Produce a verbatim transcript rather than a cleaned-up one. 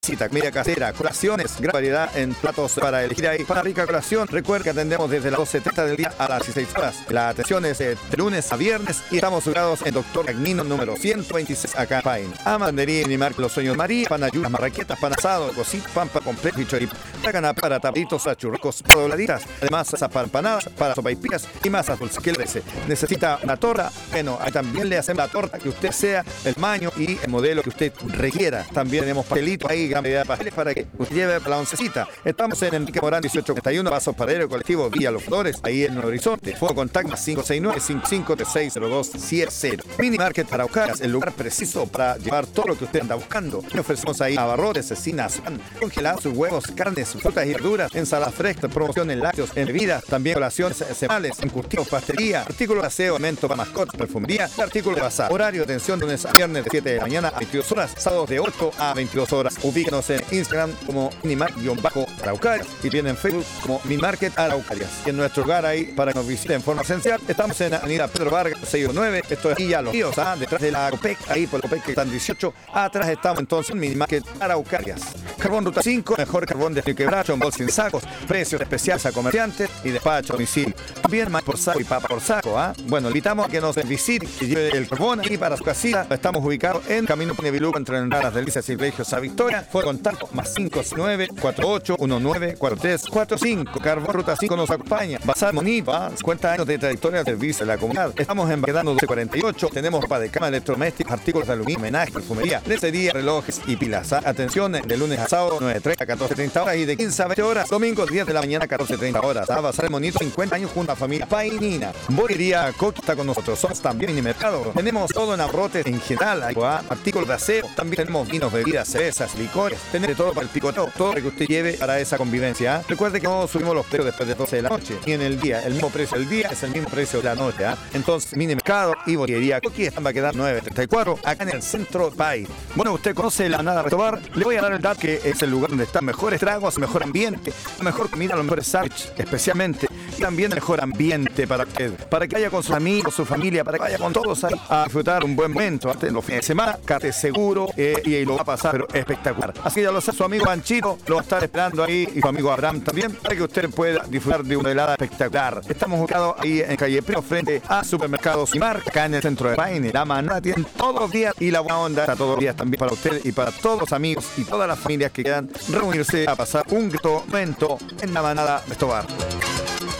Cita, comida casera, colaciones, gran variedad en platos para elegir ahí. Para rica colación, recuerda que atendemos desde las doce treinta del día a las dieciséis horas. La atención es de lunes a viernes y estamos ubicados en Doctor Cagnino número ciento veintiséis acá en Paine. Amandería Minimark Los Sueños María, pan ayunas, marraquetas, pan asado, cosita, pan para completo y choripán. Para para tablitos, para churrocos, para dobladitas. Además, para empanadas, para sopaipillas y masas dulces que le desee. Necesita una torta, bueno, ahí también le hacemos la torta que usted sea, el maño y el modelo que usted requiera. También tenemos pastelitos ahí, gran variedad de pasteles para que usted lleve la oncecita. Estamos en Enrique Morán dieciocho cuarenta y uno, Paso Paradero Colectivo Villa Los Flores, ahí en Nuevo Horizonte. Fuego contacto cinco seis nueve, cinco cinco tres seis cero dos siete cero. Mini Market Araucarias, el lugar preciso para llevar todo lo que usted anda buscando. Le ofrecemos ahí abarrotes, cecinas, pan, congelados, huevos, carnes, frutas y verduras, ensaladas frescas, promoción en lácteos, en bebidas, también colaciones semanales, encurtidos, pastelería, artículos de aseo, alimento para mascotas, perfumería, artículos de bazar. Horario de atención de lunes a viernes de siete de la mañana a veintidós horas, sábados de ocho a veintidós horas. Ubíquenos en Instagram como Minimarket-Araucarias y tienen en Facebook como Minimarket Araucarias. Y en nuestro lugar ahí, para que nos visiten en forma esencial, estamos en Avenida Pedro Vargas, seiscientos nueve, esto es Villa Los Ríos, ¿ah? Detrás de la Copec, ahí por la Copec que están dieciocho, atrás estamos entonces en Minimarket Araucarias. Carbón Ruta cinco, mejor carbón de quebracho en bolsa sin sacos, precios especiales a comerciantes y despacho a domicilio. También más por saco y papa por saco, ¿ah? Bueno, invitamos a que nos visite y lleve el carbón aquí para su casita. Estamos ubicados en Camino Puneviluco, entre Entradas Delicias y Regios a Victoria. Fue contacto más cinco nueve cuatro ocho uno nueve cuatro tres cuatro cinco. Carbón Ruta cinco nos acompaña. Bazar Monipa, cincuenta años de trayectoria de servicio de la comunidad. Estamos en Baquedano doce cuarenta y ocho. Tenemos ropa de cama, electrodomésticos, artículos de aluminio, homenaje, perfumería, lencería, relojes y pilas. ¿Ah? Atención, de lunes a sábado, nueve treinta a catorce treinta horas y de quince a veinte horas. Domingo, diez de la mañana, catorce treinta horas. ¿Ah? Bazar Monito, cincuenta años junto a familia Painina. Bollería Coqui está con nosotros. Somos también mini mercado. Tenemos todo en abarrotes en general. ¿Ah? Artículos de aseo. También tenemos vinos, bebidas, cervezas, licores. Tenemos todo para el picoteo. Todo lo que usted lleve para esa convivencia. ¿Ah? Recuerde que no subimos los precios después de doce de la noche. Ni en el día. El mismo precio del día es el mismo precio de la noche. ¿Ah? Entonces, mini mercado y bollería Coqui están va a quedar nueve treinta y cuatro acá en el centro de Paine. Bueno, usted conoce la Nada Restobar. Le voy a dar el dato que es el lugar donde están mejores tragos, mejor ambiente, mejor comida, los mejores sándwiches, especialmente. Y también el mejor ambiente para usted. Para que vaya con sus amigos, su familia, para que vaya con todos ahí a disfrutar un buen momento. Hasta en los fines de semana, quédate seguro eh, y lo va a pasar, pero espectacular. Así que ya lo sabe, su amigo Panchito lo va a estar esperando ahí y su amigo Abraham también, para que usted pueda disfrutar de una helada espectacular. Estamos ubicados ahí en calle Primo, frente a Supermercados y Marca, acá en el centro de Paine. La manada tienen todos los días y la buena onda está todos los días también para usted y para todos los amigos y todas las familias que quieran reunirse a pasar un grato momento en la Manada Restobar.